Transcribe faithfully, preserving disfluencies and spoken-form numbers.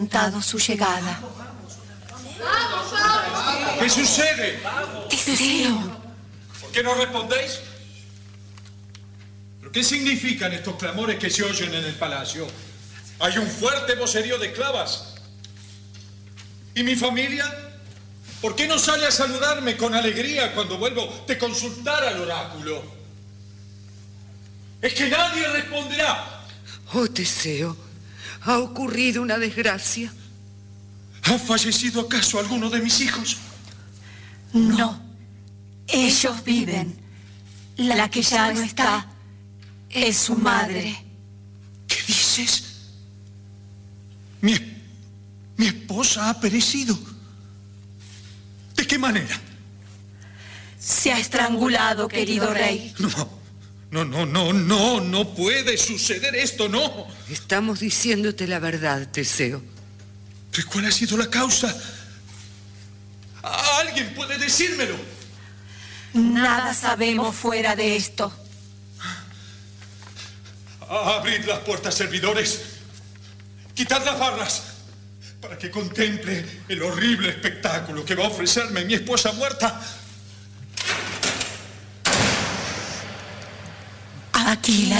adelantado su llegada. ¿Qué sucede? Teseo. ¿Por qué no respondéis? ¿Pero qué significan estos clamores que se oyen en el palacio? Hay un fuerte vocerío de esclavas. ¿Y mi familia? ¿Por qué no sale a saludarme con alegría cuando vuelvo de consultar al oráculo? Es que nadie responderá. Oh, Teseo, ha ocurrido una desgracia. ¿Ha fallecido acaso alguno de mis hijos? No, ellos viven. La que ya no está es su madre. ¿Qué dices? Mi, mi esposa ha perecido. ¿De qué manera? Se ha estrangulado, querido rey. No, no, no, no, no, no puede suceder esto, no. Estamos diciéndote la verdad, Teseo. ¿Pero cuál ha sido la causa? ¿Alguien puede decírmelo? Nada sabemos fuera de esto. Abrid las puertas, servidores. Quitad las barras para que contemple el horrible espectáculo que va a ofrecerme mi esposa muerta. Aquí la